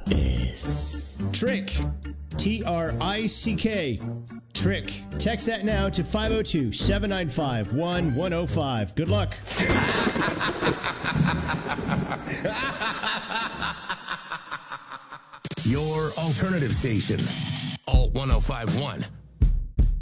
is Trick. Trick. Trick. Text that now to 502-795-1105. Good luck. Your alternative station. Alt 1051.